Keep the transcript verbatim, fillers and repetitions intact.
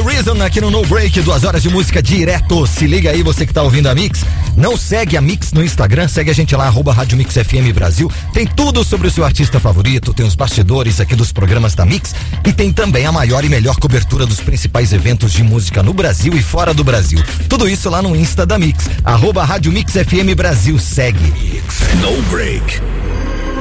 Reason aqui no No Break, duas horas de música direto. Se liga aí, você que tá ouvindo a Mix. Não segue a Mix no Instagram, segue a gente lá, arroba Rádio Mix F M Brasil. Tem tudo sobre o seu artista favorito, tem os bastidores aqui dos programas da Mix e tem também a maior e melhor cobertura dos principais eventos de música no Brasil e fora do Brasil. Tudo isso lá no Insta da Mix, arroba Rádio Mix F M Brasil. Segue. No Break.